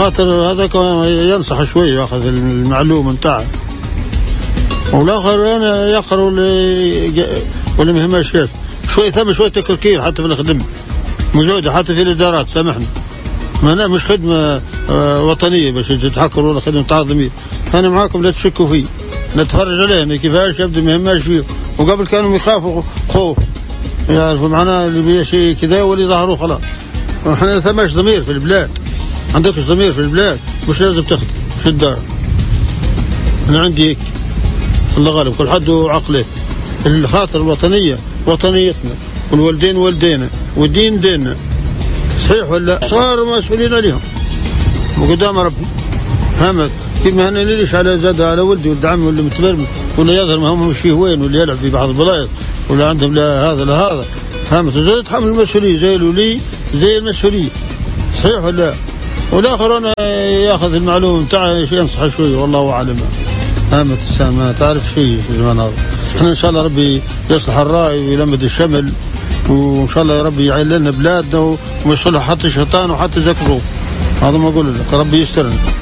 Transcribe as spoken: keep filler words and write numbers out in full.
خاطر هذاك ينصح شوي ياخذ المعلومه نتاعه، والاخر انا يقرا ولا مهمش شوي ثم شوي تكركير حتى في الخدمه موجوده حتى في الادارات. سامحني ما انا مش خدمه وطنيه باش تتحكر ولا خدمه تعظيميه. انا معاكم لا تشكوا فيه، نتفرج عليه كيفاش يبدا مهماش فيه. وقبل كانوا يخافوا خوف يعرفوا معناه اللي بيشي كذا واللي ظهروا خلاص. احنا ثماش ضمير في البلاد، عندكش ضمير في البلاد مش لازم تخدم في الدار. انا عندي هيك الله غالب كل حد وعقله. الخاطر الوطنيه وطنيتنا والوالدين والدينا والدين ديننا، صحيح ولا؟ صار مسؤولين عليهم وقدام ربي. فهمت كيف؟ ما هننيش على زاد على ولدي ولد عمي ولا متبرمج ولا يظهر ما هم مش فيه وين ولا يلعب في بعض البلايص ولا عندهم لا هذا لا هذا. فهمت؟ زي تحمل المسؤوليه زي الولي زي المسؤوليه، صحيح ولا؟ والاخر انا ياخذ المعلومه نتاعه ينصح شوي والله اعلم. فهمت؟ ما تعرف شيء في الزمان هذا. احنا ان شاء الله ربي يصلح الراي ويلمد الشمل، وان شاء الله ربي يعين لنا بلادنا وما يصلح حتى شيطان وحتى ذكره. هذا ما اقول لك، ربي يسترنا.